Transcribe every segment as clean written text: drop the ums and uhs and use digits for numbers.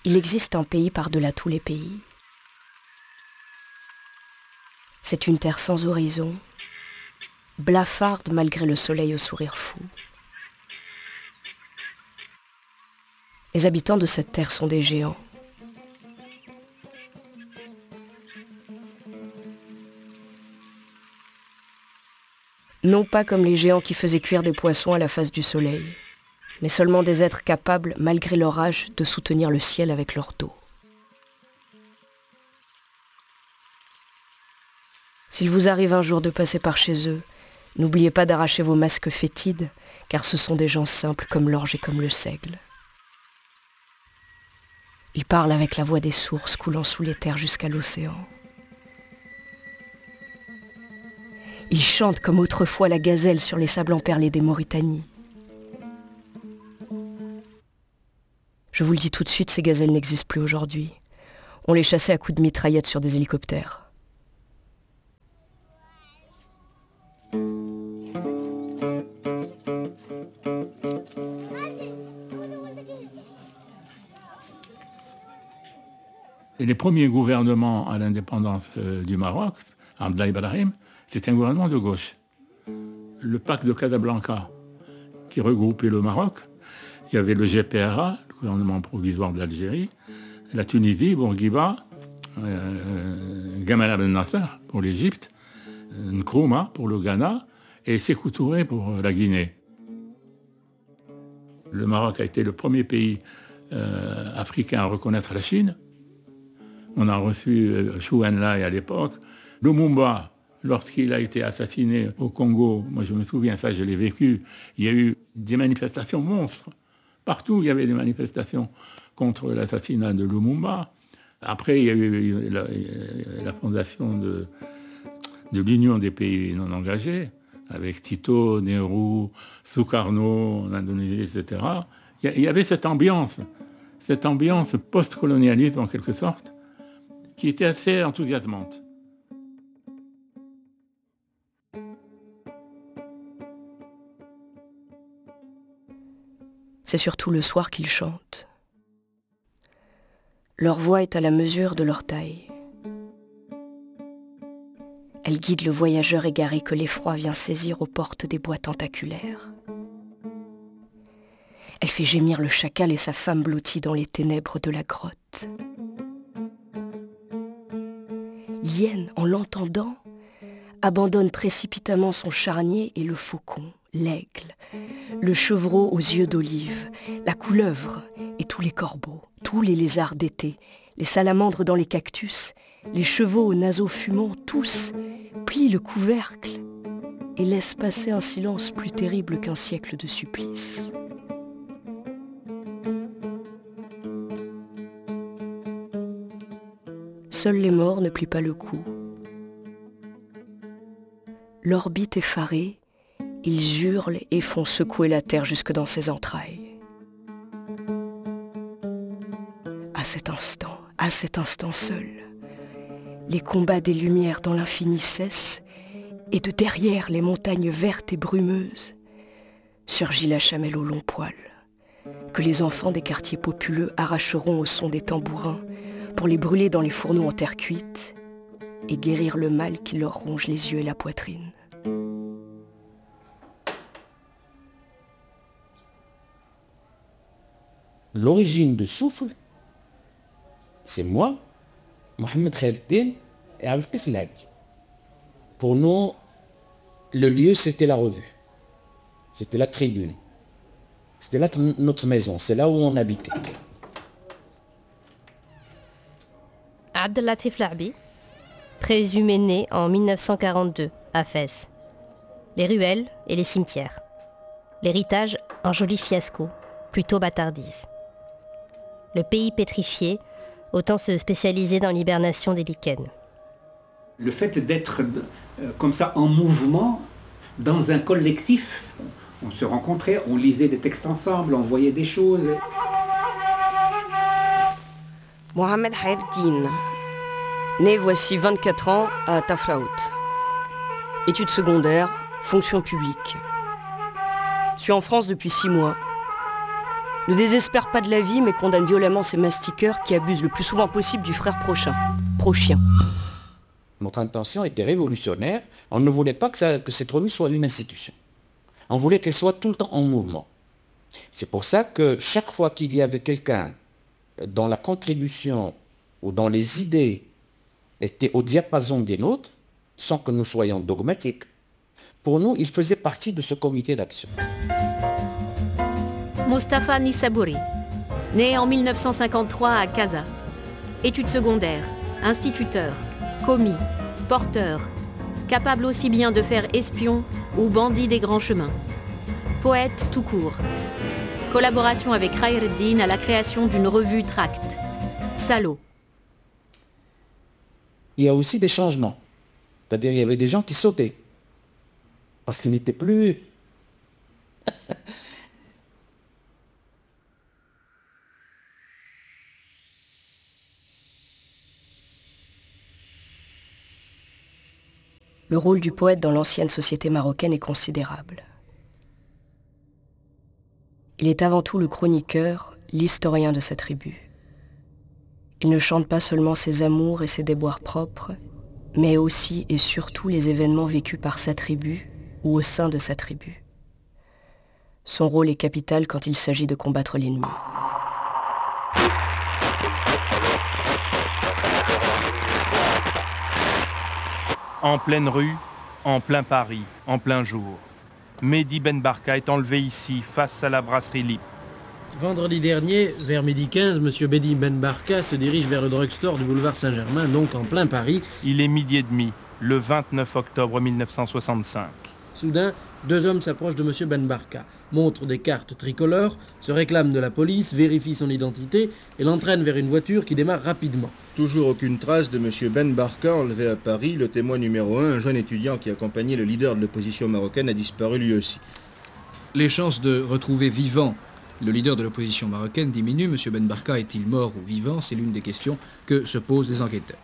Il existe un pays par-delà tous les pays. C'est une terre sans horizon, blafarde malgré le soleil au sourire fou. Les habitants de cette terre sont des géants. Non pas comme les géants qui faisaient cuire des poissons à la face du soleil, mais seulement des êtres capables, malgré leur âge, de soutenir le ciel avec leur dos. S'il vous arrive un jour de passer par chez eux, n'oubliez pas d'arracher vos masques fétides, car ce sont des gens simples comme l'orge et comme le seigle. Ils parlent avec la voix des sources coulant sous les terres jusqu'à l'océan. Ils chantent comme autrefois la gazelle sur les sables emperlés des Mauritanies. Je vous le dis tout de suite, ces gazelles n'existent plus aujourd'hui. On les chassait à coups de mitraillettes sur des hélicoptères. Et les premiers gouvernements à l'indépendance du Maroc, Abdallah Ibrahim, c'était un gouvernement de gauche. Le pacte de Casablanca, qui regroupait le Maroc, il y avait le GPRA, le gouvernement provisoire de l'Algérie, la Tunisie, Bourguiba, Gamal Abdel Nasser pour l'Égypte, Nkrumah pour le Ghana et Sékou Touré pour la Guinée. Le Maroc a été le premier pays africain à reconnaître la Chine. On a reçu Chou En-lai à l'époque. Lumumba, lorsqu'il a été assassiné au Congo, moi je me souviens, ça je l'ai vécu, il y a eu des manifestations monstres. Partout il y avait des manifestations contre l'assassinat de Lumumba. Après il y a eu la fondation de l'Union des pays non engagés, avec Tito, Nehru, Sukarno en Indonésie, etc. Il y avait cette ambiance post-colonialiste en quelque sorte, qui était assez enthousiasmante. C'est surtout le soir qu'ils chantent. Leur voix est à la mesure de leur taille. Elle guide le voyageur égaré que l'effroi vient saisir aux portes des bois tentaculaires. Elle fait gémir le chacal et sa femme blottie dans les ténèbres de la grotte. Hyène, en l'entendant, abandonne précipitamment son charnier et le faucon, l'aigle, le chevreau aux yeux d'olive, la couleuvre et tous les corbeaux, tous les lézards d'été, les salamandres dans les cactus, les chevaux aux naseaux fumants, tous plient le couvercle et laissent passer un silence plus terrible qu'un siècle de supplice. Seuls les morts ne plient pas le cou. L'orbite effarée, ils hurlent et font secouer la terre jusque dans ses entrailles. À cet instant seul, les combats des lumières dans l'infini cessent et de derrière les montagnes vertes et brumeuses surgit la chamelle au long poil que les enfants des quartiers populeux arracheront au son des tambourins pour les brûler dans les fourneaux en terre cuite et guérir le mal qui leur ronge les yeux et la poitrine. L'origine de Souffle, c'est moi, Mohamed Khaireddin et Abdeltif Lag. Pour nous, le lieu, c'était la revue. C'était la tribune. C'était là notre maison, c'est là où on habitait. Abdellatif Laabi, présumé né en 1942 à Fès. Les ruelles et les cimetières. L'héritage, un joli fiasco, plutôt bâtardise. Le pays pétrifié, autant se spécialiser dans l'hibernation des lichens. Le fait d'être comme ça en mouvement, dans un collectif, on se rencontrait, on lisait des textes ensemble, on voyait des choses. Mohamed Khaireddin, né voici 24 ans à Tafraout. Études secondaires, fonction publique. Suis en France depuis 6 mois. Ne désespère pas de la vie, mais condamne violemment ces mastiqueurs qui abusent le plus souvent possible du frère prochain, prochien. Notre intention était révolutionnaire. On ne voulait pas que cette revue soit une institution. On voulait qu'elle soit tout le temps en mouvement. C'est pour ça que chaque fois qu'il y avait quelqu'un dont la contribution ou dont les idées étaient au diapason des nôtres, sans que nous soyons dogmatiques, pour nous, il faisait partie de ce comité d'action. Mostafa Nissabouri, né en 1953 à Casa. Études secondaires, instituteur, commis, porteur, capable aussi bien de faire espion ou bandit des grands chemins. Poète tout court. Collaboration avec Khaireddin à la création d'une revue Tract. Salaud. Il y a aussi des changements. C'est-à-dire il y avait des gens qui sautaient. Parce qu'ils n'étaient plus... Le rôle du poète dans l'ancienne société marocaine est considérable. Il est avant tout le chroniqueur, l'historien de sa tribu. Il ne chante pas seulement ses amours et ses déboires propres, mais aussi et surtout les événements vécus par sa tribu ou au sein de sa tribu. Son rôle est capital quand il s'agit de combattre l'ennemi. En pleine rue, en plein Paris, en plein jour. Mehdi Ben Barka est enlevé ici, face à la brasserie Lip. Vendredi dernier, vers midi 15, M. Mehdi Ben Barka se dirige vers le drugstore du boulevard Saint-Germain, donc en plein Paris. Il est 12h30, le 29 octobre 1965. Soudain, deux hommes s'approchent de M. Ben Barka, montrent des cartes tricolores, se réclament de la police, vérifient son identité et l'entraînent vers une voiture qui démarre rapidement. Toujours aucune trace de M. Ben Barka enlevé à Paris. Le témoin numéro 1, un jeune étudiant qui accompagnait le leader de l'opposition marocaine, a disparu lui aussi. Les chances de retrouver vivant le leader de l'opposition marocaine diminuent. M. Ben Barka est-il mort ou vivant? C'est l'une des questions que se posent les enquêteurs.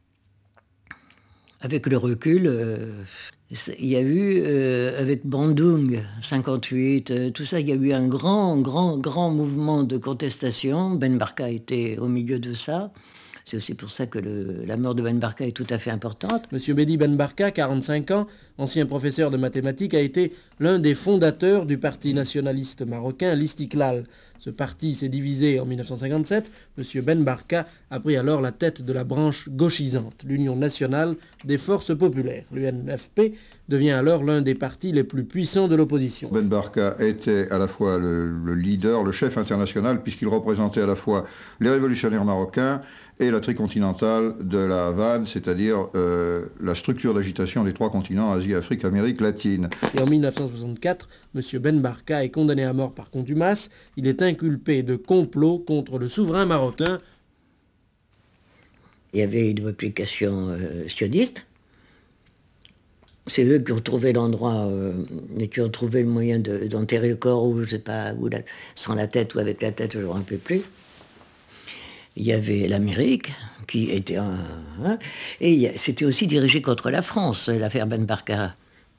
Avec le recul, il y a eu, avec Bandung, 58, tout ça, il y a eu un grand mouvement de contestation. Ben Barka était au milieu de ça. C'est aussi pour ça que la mort de Ben Barka est tout à fait importante. Monsieur Mehdi Ben Barka, 45 ans, ancien professeur de mathématiques, a été l'un des fondateurs du parti nationaliste marocain, l'Istiklal. Ce parti s'est divisé en 1957. Monsieur Ben Barka a pris alors la tête de la branche gauchisante, l'Union nationale des forces populaires. L'UNFP devient alors l'un des partis les plus puissants de l'opposition. Ben Barka était à la fois le leader, le chef international, puisqu'il représentait à la fois les révolutionnaires marocains et la tricontinentale de la Havane, c'est-à-dire la structure d'agitation des trois continents, Asie, Afrique, Amérique latine. Et en 1964, M. Ben Barka est condamné à mort par contumace. Il est inculpé de complot contre le souverain marocain. Il y avait une réplication sioniste. C'est eux qui ont trouvé l'endroit et qui ont trouvé le moyen d'enterrer le corps, ou je sais pas, sans la tête ou avec la tête, je ne me rappelle plus. Il y avait l'Amérique, qui était et c'était aussi dirigé contre la France, l'affaire Ben Barka.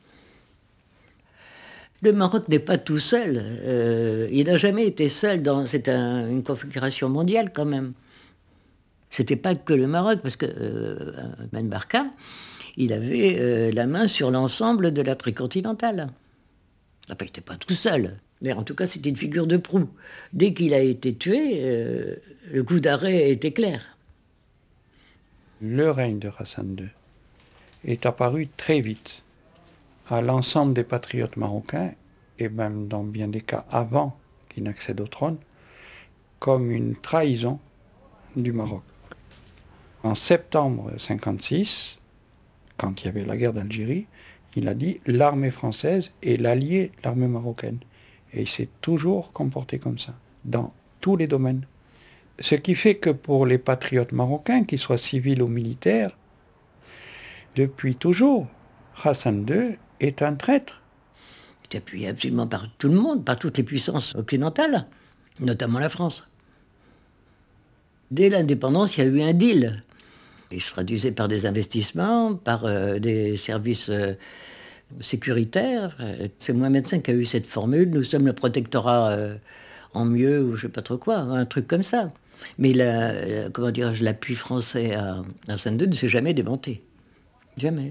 Le Maroc n'est pas tout seul. Il n'a jamais été seul. C'est une configuration mondiale, quand même. C'était pas que le Maroc, parce que Ben Barka, il avait la main sur l'ensemble de la tricontinentale. Enfin, il n'était pas tout seul. Mais en tout cas, c'était une figure de proue. Dès qu'il a été tué, le coup d'arrêt était clair. Le règne de Hassan II est apparu très vite à l'ensemble des patriotes marocains, et même dans bien des cas avant qu'il n'accède au trône, comme une trahison du Maroc. En septembre 1956, quand il y avait la guerre d'Algérie, il a dit « l'armée française est l'allié de l'armée marocaine ». Et il s'est toujours comporté comme ça, dans tous les domaines. Ce qui fait que pour les patriotes marocains, qu'ils soient civils ou militaires, depuis toujours, Hassan II est un traître. Il est appuyé absolument par tout le monde, par toutes les puissances occidentales, notamment la France. Dès l'indépendance, il y a eu un deal. Il se traduisait par des investissements, par des services sécuritaire. C'est Mohamed V qui a eu cette formule. Nous sommes le protectorat en mieux ou je sais pas trop quoi, un truc comme ça. Mais l'appui français à Hassan II ne s'est jamais démonté. Jamais.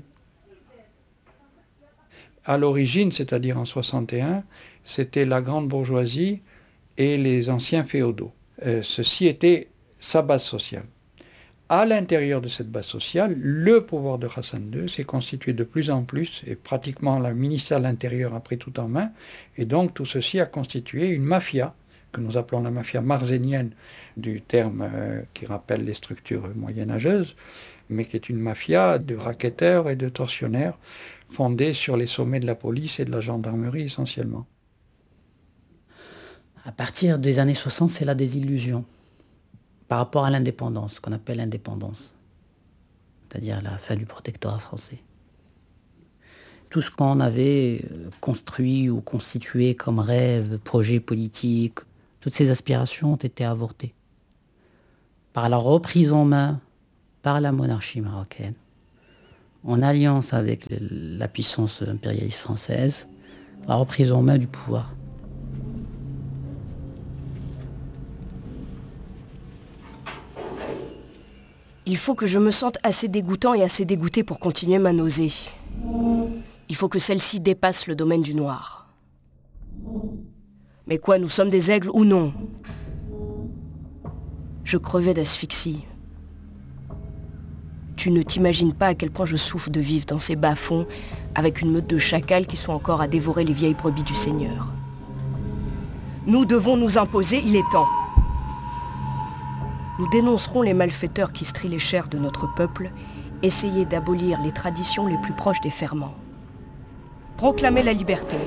À l'origine, c'est-à-dire en 61, c'était la grande bourgeoisie et les anciens féodaux. Ceci était sa base sociale. À l'intérieur de cette base sociale, le pouvoir de Hassan II s'est constitué de plus en plus, et pratiquement le ministère de l'Intérieur a pris tout en main, et donc tout ceci a constitué une mafia, que nous appelons la mafia marzénienne, du terme qui rappelle les structures moyenâgeuses, mais qui est une mafia de racketteurs et de tortionnaires, fondée sur les sommets de la police et de la gendarmerie essentiellement. À partir des années 60, c'est la désillusion par rapport à l'indépendance, qu'on appelle l'indépendance, c'est-à-dire la fin du protectorat français. Tout ce qu'on avait construit ou constitué comme rêve, projet politique, toutes ces aspirations ont été avortées par la reprise en main par la monarchie marocaine, en alliance avec la puissance impérialiste française, la reprise en main du pouvoir. Il faut que je me sente assez dégoûtant et assez dégoûté pour continuer ma nausée. Il faut que celle-ci dépasse le domaine du noir. Mais quoi, nous sommes des aigles ou non? Je crevais d'asphyxie. Tu ne t'imagines pas à quel point je souffre de vivre dans ces bas-fonds avec une meute de chacals qui sont encore à dévorer les vieilles brebis du Seigneur. Nous devons nous imposer, il est temps. Nous dénoncerons les malfaiteurs qui strient les chairs de notre peuple, essayer d'abolir les traditions les plus proches des ferments. Proclamer la liberté.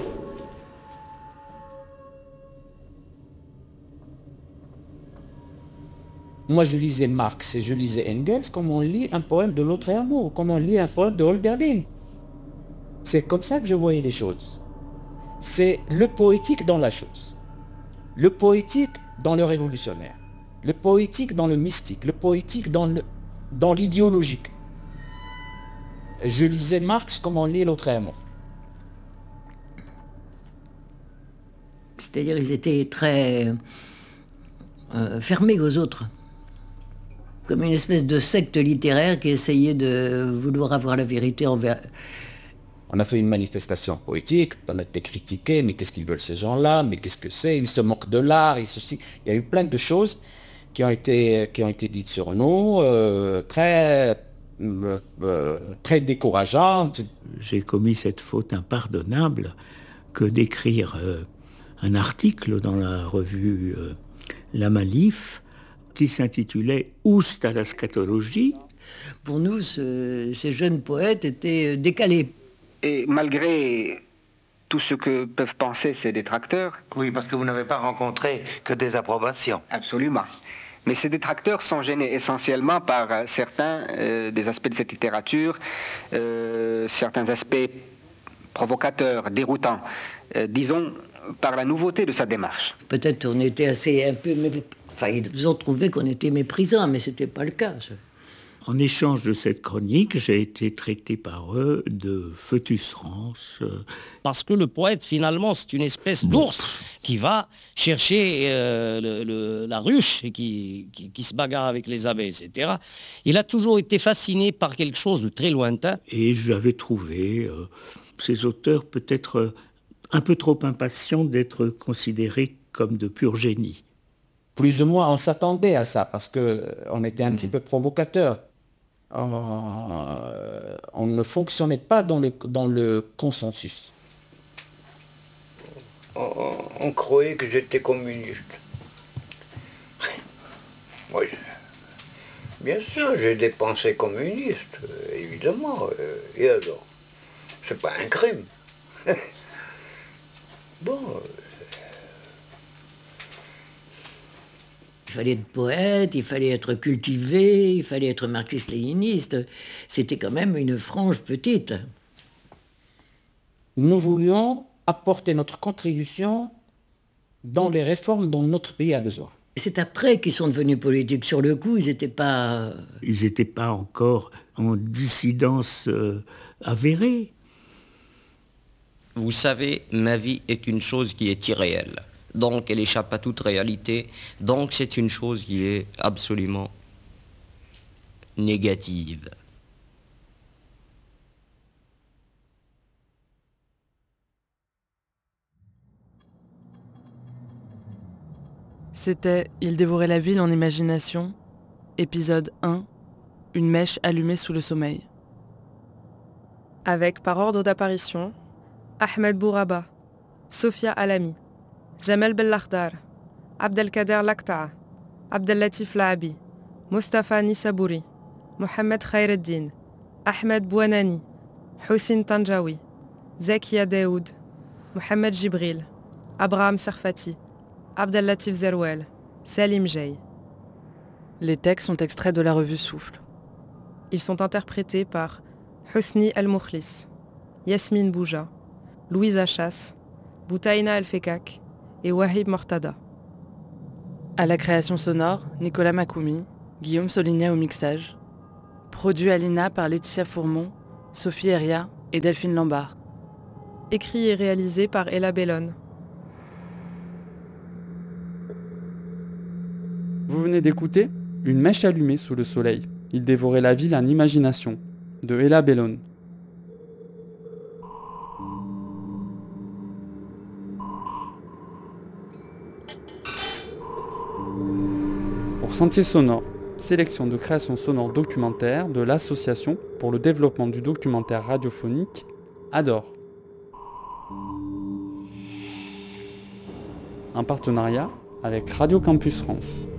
Moi, je lisais Marx et je lisais Engels comme on lit un poème de Lautréamont, comme on lit un poème de Hölderlin. C'est comme ça que je voyais les choses. C'est le poétique dans la chose. Le poétique dans le révolutionnaire. Le poétique dans le mystique. Le poétique dans l'idéologique. Je lisais Marx comme on lit Lautréamont. C'est-à-dire ils étaient très fermés aux autres. Comme une espèce de secte littéraire qui essayait de vouloir avoir la vérité envers... On a fait une manifestation poétique, on a été critiqué, mais qu'est-ce qu'ils veulent ces gens-là, mais qu'est-ce que c'est, ils se moquent de l'art, il y a eu plein de choses qui ont été dites sur nous, très décourageantes. J'ai commis cette faute impardonnable que d'écrire un article dans la revue La Manif, qui s'intitulait « Oust à la scatologie ». Pour nous, ces jeunes poètes étaient décalés. Et malgré tout ce que peuvent penser ces détracteurs... Oui, parce que vous n'avez pas rencontré que des approbations. Absolument. Mais ces détracteurs sont gênés essentiellement par certains des aspects de cette littérature, certains aspects provocateurs, déroutants, disons par la nouveauté de sa démarche. Peut-être on était un peu... Enfin, ils ont trouvé qu'on était méprisants, mais ce n'était pas le cas. En échange de cette chronique, j'ai été traité par eux de foetus rans. Parce que le poète, finalement, c'est une espèce d'ours qui va chercher la ruche et qui se bagarre avec les abeilles, etc. Il a toujours été fasciné par quelque chose de très lointain. Et j'avais trouvé ces auteurs peut-être un peu trop impatients d'être considérés comme de pur génie. Plus ou moins, on s'attendait à ça, parce qu'on était un petit peu provocateurs. On ne fonctionnait pas dans le consensus. On croyait que j'étais communiste. Moi, bien sûr, j'ai des pensées communistes, évidemment. Et alors, c'est pas un crime. Bon... Il fallait être poète, il fallait être cultivé, il fallait être marxiste-léniniste. C'était quand même une frange petite. Nous voulions apporter notre contribution dans les réformes dont notre pays a besoin. C'est après qu'ils sont devenus politiques. Sur le coup, ils n'étaient pas... Ils n'étaient pas encore en dissidence avérée. Vous savez, ma vie est une chose qui est irréelle. donc elle échappe à toute réalité, donc c'est une chose qui est absolument négative. C'était « Il dévorait la ville en imagination », épisode 1, une mèche allumée sous le sommeil. Avec par ordre d'apparition, Ahmed Bouraba, Sophia Alami, Jamel Belakhdar, Abdelkader Lakta'a, Abdellatif Laabi, Mustafa Nissabouri, Mohamed Khaireddin, Ahmed Bouanani, Houssine Tanjawi, Zakia Daoud, Mohamed Jibril, Abraham Sarfati, Abdellatif Zerouel, Salim Jey. Les textes sont extraits de la revue Souffle. Ils sont interprétés par Husni El-Moukhlis, Yasmine Bouja, Louise Achas, Boutaïna El-Fekak et Wahib Mortada. À la création sonore, Nicolas Makoumi, Guillaume Soligna au mixage. Produit à l'INA par Laetitia Fourmont, Sophie Heria et Delphine Lambard. Écrit et réalisé par Ella Bellone. Vous venez d'écouter Une mèche allumée sous le soleil. Il dévorait la ville en imagination, de Ella Bellone. Pour Sentier sonore, sélection de création sonore documentaire de l'Association pour le développement du documentaire radiophonique, ADOR. Un partenariat avec Radio Campus France.